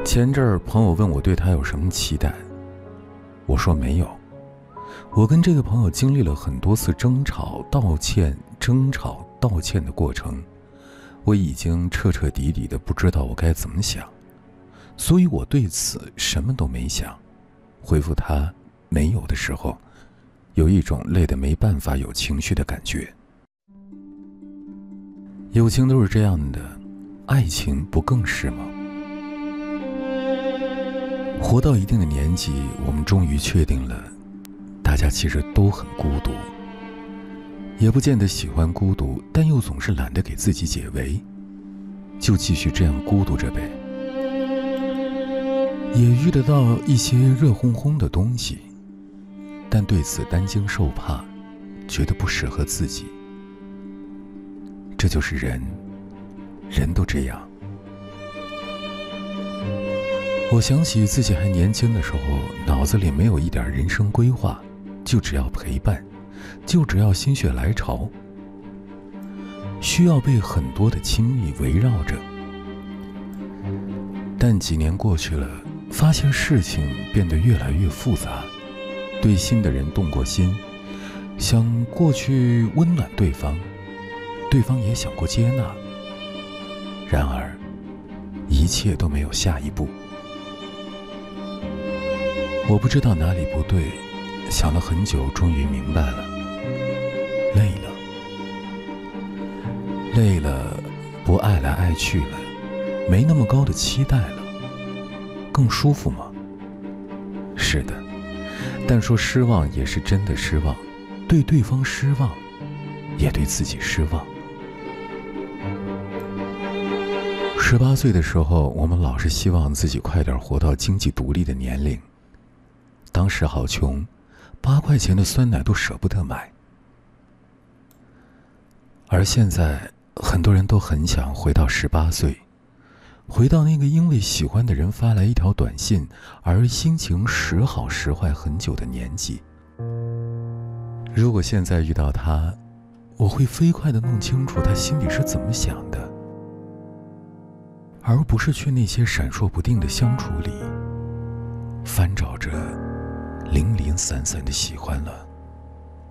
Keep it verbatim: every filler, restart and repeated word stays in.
前阵儿朋友问我对他有什么期待，我说没有。我跟这个朋友经历了很多次争吵、道歉、争吵、道歉的过程，我已经彻彻底底的不知道我该怎么想，所以我对此什么都没想。回复他没有的时候，有一种累得没办法有情绪的感觉。友情都是这样的，爱情不更是吗？活到一定的年纪，我们终于确定了，大家其实都很孤独，也不见得喜欢孤独，但又总是懒得给自己解围，就继续这样孤独着呗。也遇得到一些热烘烘的东西，但对此担惊受怕，觉得不适合自己。这就是人，人都这样。我想起自己还年轻的时候，脑子里没有一点人生规划，就只要陪伴，就只要心血来潮，需要被很多的亲密围绕着。但几年过去了，发现事情变得越来越复杂，对新的人动过心，想过去温暖对方，对方也想过接纳，然而一切都没有下一步。我不知道哪里不对，想了很久，终于明白了，累了，累了，不爱来爱去了，没那么高的期待了，更舒服吗？是的，但说失望也是真的失望，对对方失望，也对自己失望。十八岁的时候，我们老是希望自己快点活到经济独立的年龄。当时好穷，八块钱的酸奶都舍不得买。而现在，很多人都很想回到十八岁，回到那个因为喜欢的人发来一条短信而心情时好时坏很久的年纪。如果现在遇到他，我会飞快地弄清楚他心里是怎么想的，而不是去那些闪烁不定的相处里翻找着零零散散的喜欢了。